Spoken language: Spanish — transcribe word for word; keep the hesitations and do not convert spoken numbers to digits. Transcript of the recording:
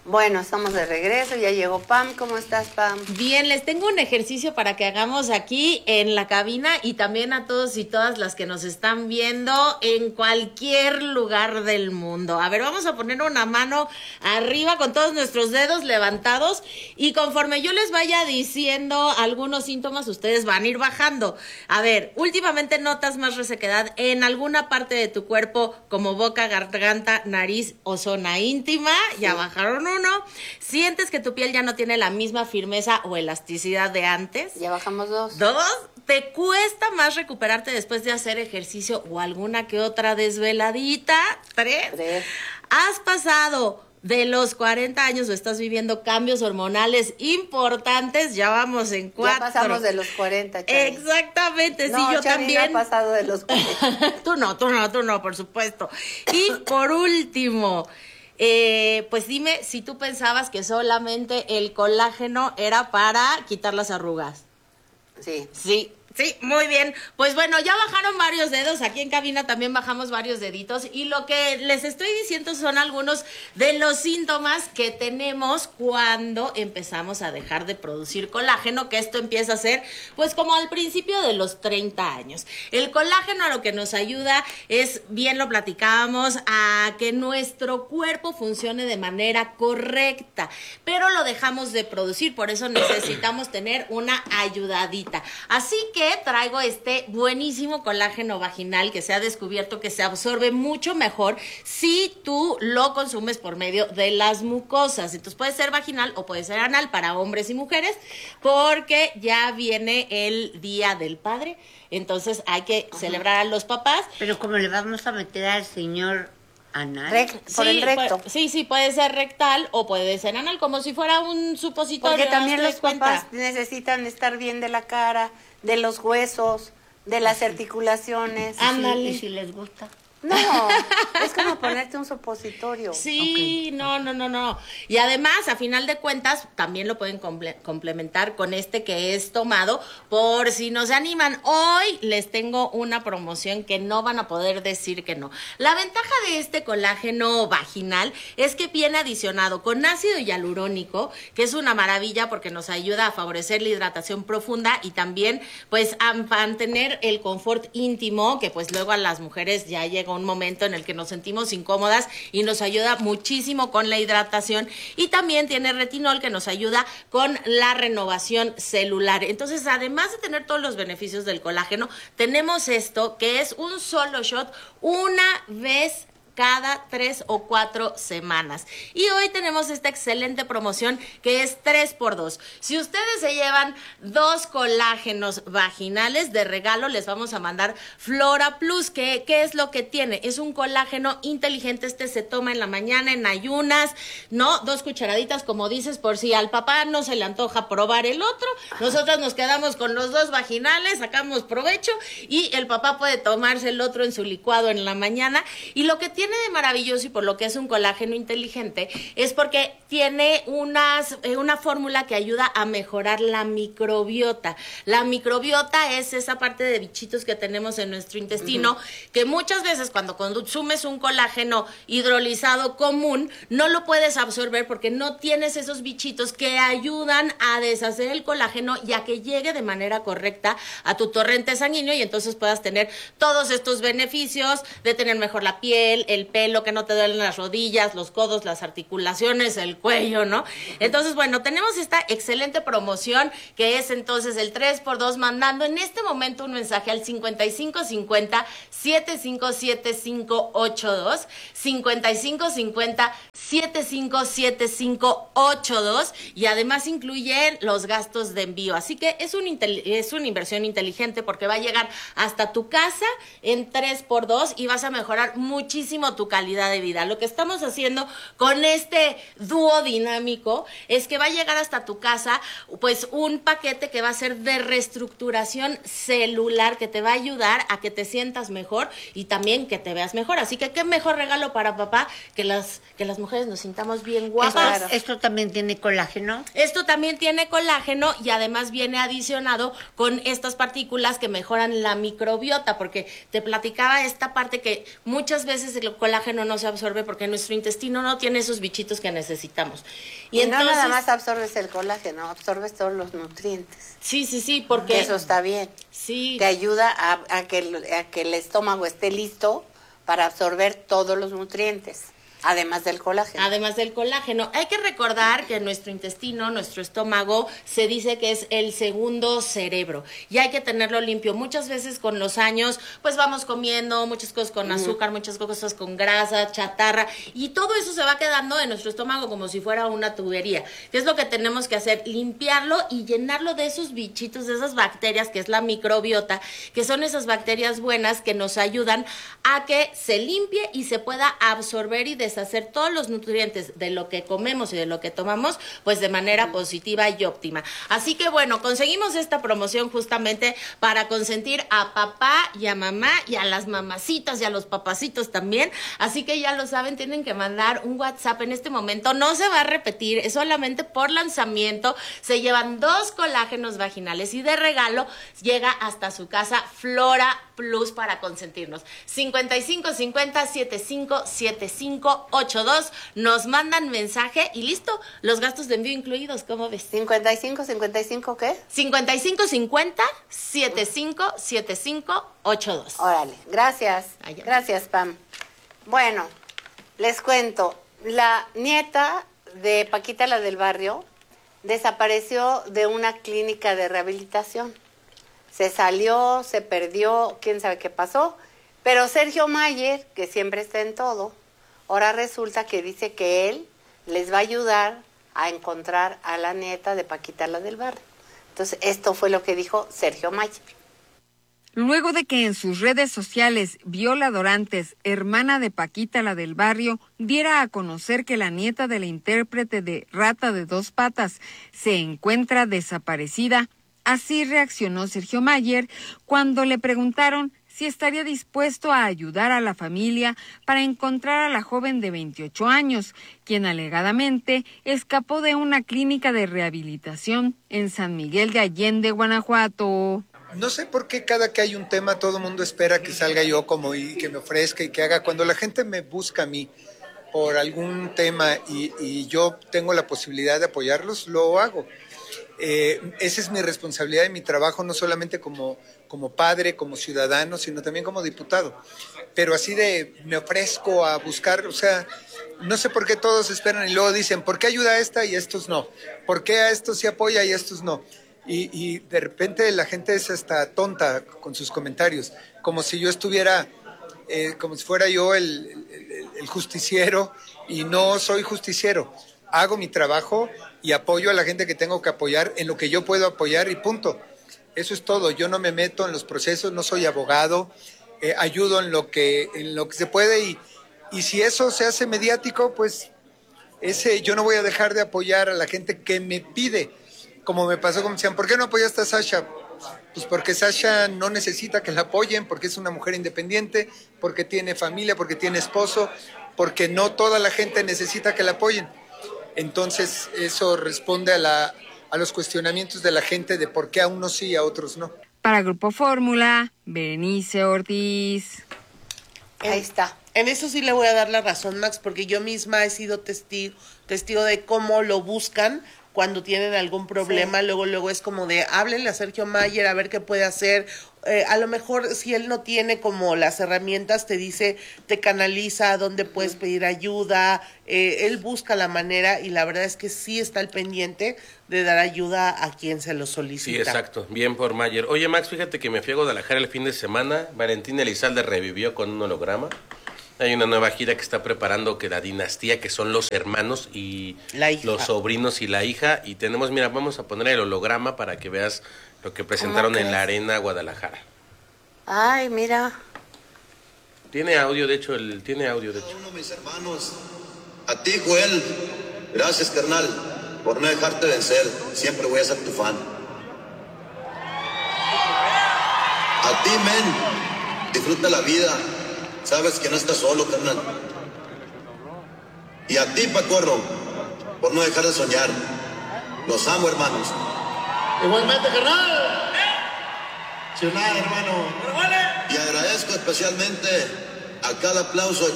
Bueno, estamos de regreso, ya llegó Pam. ¿Cómo estás, Pam? Bien, les tengo un ejercicio para que hagamos aquí en la cabina y también a todos y todas las que nos están viendo en cualquier lugar del mundo. A ver, vamos a poner una mano arriba con todos nuestros dedos levantados y conforme yo les vaya diciendo algunos síntomas, ustedes van a ir bajando. A ver, últimamente notas más resequedad en alguna parte de tu cuerpo como boca, garganta, nariz o zona íntima. Sí. Ya bajaron uno. Uno, ¿sientes que tu piel ya no tiene la misma firmeza o elasticidad de antes? Ya bajamos dos. Dos, ¿te cuesta más recuperarte después de hacer ejercicio o alguna que otra desveladita? Tres, Tres. ¿has pasado de los cuarenta años o estás viviendo cambios hormonales importantes? Ya vamos en cuatro. Ya pasamos de los cuarenta, Chavi. Exactamente, no, sí, yo Chavi también. No ha pasado de los cuarenta. Tú no, tú no, tú no, por supuesto. Y por último... Eh, pues dime si tú pensabas que solamente el colágeno era para quitar las arrugas. Sí. Sí. Sí, muy bien. Pues bueno, ya bajaron varios dedos. Aquí en cabina también bajamos varios deditos. Y lo que les estoy diciendo son algunos de los síntomas que tenemos cuando empezamos a dejar de producir colágeno, que esto empieza a ser, pues como al principio de los treinta años. El colágeno a lo que nos ayuda es, bien lo platicábamos, a que nuestro cuerpo funcione de manera correcta, pero lo dejamos de producir, por eso necesitamos tener una ayudadita. Así que traigo este buenísimo colágeno vaginal que se ha descubierto que se absorbe mucho mejor si tú lo consumes por medio de las mucosas. Entonces puede ser vaginal o puede ser anal para hombres y mujeres, porque ya viene el Día del Padre, entonces hay que Ajá. celebrar a los papás. Pero como le vamos a meter al señor anal. Rect, por sí, el recto. Puede, sí, sí, puede ser rectal o puede ser anal, como si fuera un supositorio. Porque también los cuenta? papás necesitan estar bien de la cara, de los huesos, de las articulaciones. Ándale. ¿Y si les gusta? No, es como ponerte un supositorio. Sí, okay. no, no, no, no. Y además, a final de cuentas, también lo pueden comple- complementar con este que es tomado, por si no se animan. Hoy les tengo una promoción que no van a poder decir que no. La ventaja de este colágeno vaginal es que viene adicionado con ácido hialurónico, que es una maravilla porque nos ayuda a favorecer la hidratación profunda y también, pues, a mantener el confort íntimo, que pues luego a las mujeres ya llega un momento en el que nos sentimos incómodas y nos ayuda muchísimo con la hidratación, y también tiene retinol que nos ayuda con la renovación celular. Entonces, además de tener todos los beneficios del colágeno, tenemos esto que es un solo shot una vez cada tres o cuatro semanas. Y hoy tenemos esta excelente promoción que es tres por dos. Si ustedes se llevan dos colágenos vaginales de regalo, les vamos a mandar Flora Plus. ¿Qué, qué es lo que tiene? Es un colágeno inteligente. Este se toma en la mañana, en ayunas, ¿no? Dos cucharaditas, como dices, por si al papá no se le antoja probar el otro. Nosotros nos quedamos con los dos vaginales, sacamos provecho y el papá puede tomarse el otro en su licuado en la mañana. Y lo que tiene de maravilloso, y por lo que es un colágeno inteligente, es porque tiene unas, eh, una fórmula que ayuda a mejorar la microbiota. La microbiota es esa parte de bichitos que tenemos en nuestro intestino, uh-huh. que muchas veces cuando consumes un colágeno hidrolizado común, no lo puedes absorber porque no tienes esos bichitos que ayudan a deshacer el colágeno y a que llegue de manera correcta a tu torrente sanguíneo, y entonces puedas tener todos estos beneficios de tener mejor la piel, el pelo, que no te duelen las rodillas, los codos, las articulaciones, el cuello, ¿no? Entonces, bueno, tenemos esta excelente promoción que es entonces el tres por dos, mandando en este momento un mensaje al cincuenta y cinco cincuenta, setenta y cinco setenta y cinco ochenta y dos, cincuenta y cinco cincuenta, setenta y cinco setenta y cinco ochenta y dos, y además incluye los gastos de envío. Así que es, un intel- es una inversión inteligente porque va a llegar hasta tu casa en tres por dos y vas a mejorar muchísimo tu calidad de vida. Lo que estamos haciendo con este dúo dinámico es que va a llegar hasta tu casa pues un paquete que va a ser de reestructuración celular, que te va a ayudar a que te sientas mejor y también que te veas mejor. Así que qué mejor regalo para papá que las que las mujeres nos sintamos bien guapas. Esto, esto también tiene colágeno. Esto también tiene colágeno y además viene adicionado con estas partículas que mejoran la microbiota, porque te platicaba esta parte que muchas veces el colágeno no se absorbe porque nuestro intestino no tiene esos bichitos que necesitamos. Y, y entonces, no nada más absorbes el colágeno, absorbes todos los nutrientes. Sí, sí, sí, porque... Que eso está bien. Sí. Te ayuda a, a, que, a que el estómago esté listo para absorber todos los nutrientes. Además del colágeno. Además del colágeno. Hay que recordar que nuestro intestino, nuestro estómago, se dice que es el segundo cerebro y hay que tenerlo limpio. Muchas veces con los años, pues vamos comiendo muchas cosas con azúcar, mm. muchas cosas con grasa, chatarra, y todo eso se va quedando en nuestro estómago como si fuera una tubería. ¿Qué es lo que tenemos que hacer? Limpiarlo y llenarlo de esos bichitos, de esas bacterias, que es la microbiota, que son esas bacterias buenas que nos ayudan a que se limpie y se pueda absorber y deshacer todos los nutrientes de lo que comemos y de lo que tomamos, pues de manera positiva y óptima. Así que bueno, conseguimos esta promoción justamente para consentir a papá y a mamá y a las mamacitas y a los papacitos también. Así que ya lo saben, tienen que mandar un WhatsApp en este momento. No se va a repetir, es solamente por lanzamiento. Se llevan dos colágenos vaginales y de regalo llega hasta su casa Flora Plus para consentirnos. cincuenta y cinco cincuenta setenta y cinco setenta y cinco ochenta y dos, nos mandan mensaje y listo, los gastos de envío incluidos, ¿cómo ves? cincuenta y cinco cincuenta y cinco ¿qué? cincuenta y cinco cincuenta setenta y cinco setenta y cinco ochenta y dos. Órale, gracias. Allá. Gracias, Pam. Bueno, les cuento, la nieta de Paquita, la del barrio, desapareció de una clínica de rehabilitación. Se salió, se perdió, quién sabe qué pasó, pero Sergio Mayer, que siempre está en todo, ahora resulta que dice que él les va a ayudar a encontrar a la nieta de Paquita, la del barrio. Entonces, esto fue lo que dijo Sergio Mayer. Luego de que en sus redes sociales Viola Dorantes, hermana de Paquita, la del barrio, diera a conocer que la nieta de la intérprete de Rata de Dos Patas se encuentra desaparecida, así reaccionó Sergio Mayer cuando le preguntaron si estaría dispuesto a ayudar a la familia para encontrar a la joven de veintiocho años, quien alegadamente escapó de una clínica de rehabilitación en San Miguel de Allende, Guanajuato. No sé por qué cada que hay un tema todo el mundo espera que salga yo como y que me ofrezca y que haga. Cuando la gente me busca a mí por algún tema y, y yo tengo la posibilidad de apoyarlos, lo hago. Eh, esa es mi responsabilidad y mi trabajo, no solamente como, como padre, como ciudadano, sino también como diputado. Pero así de me ofrezco a buscar, o sea, no sé por qué todos esperan y luego dicen, ¿por qué ayuda a esta y a estos no? ¿Por qué a estos sí apoya y a estos no? Y, y de repente la gente es hasta tonta con sus comentarios, como si yo estuviera, eh, como si fuera yo el, el, el justiciero, y no soy justiciero. Hago mi trabajo y apoyo a la gente que tengo que apoyar en lo que yo puedo apoyar y punto. Eso es todo. Yo no me meto en los procesos, no soy abogado, eh, ayudo en lo que en lo que se puede y, y si eso se hace mediático, pues ese yo no voy a dejar de apoyar a la gente que me pide. Como me pasó, como decían, ¿por qué no apoyaste a Sasha? Pues porque Sasha no necesita que la apoyen, porque es una mujer independiente, porque tiene familia, porque tiene esposo, porque no toda la gente necesita que la apoyen. Entonces, eso responde a, la, a los cuestionamientos de la gente de por qué a unos sí y a otros no. Para Grupo Fórmula, Berenice Ortiz. Ahí está. En eso sí le voy a dar la razón, Max, porque yo misma he sido testigo, testigo de cómo lo buscan cuando tienen algún problema. Sí. Luego, luego es como de, háblenle a Sergio Mayer a ver qué puede hacer. Eh, a lo mejor si él no tiene como las herramientas, te dice, te canaliza a dónde puedes pedir ayuda. Eh, él busca la manera y la verdad es que sí está al pendiente de dar ayuda a quien se lo solicita. Sí, exacto. Bien por Mayer. Oye, Max, fíjate que me fui a Guadalajara el fin de semana. Valentín Elizalde revivió con un holograma. Hay una nueva gira que está preparando, que la dinastía, que son los hermanos y los sobrinos y la hija. Y tenemos, mira, vamos a poner el holograma para que veas lo que presentaron en la Arena Guadalajara. Ay, mira. Tiene audio, de hecho, el, tiene audio, de hecho. Uno, mis hermanos, a ti, Joel, gracias, carnal, por no dejarte vencer. Siempre voy a ser tu fan. A ti, men, disfruta la vida. Sabes que no estás solo, carnal. Y a ti, Pacorro, por no dejar de soñar. Los amo, hermanos. Igualmente, carnal. Ciudad, hermano. Y agradezco especialmente a cada aplauso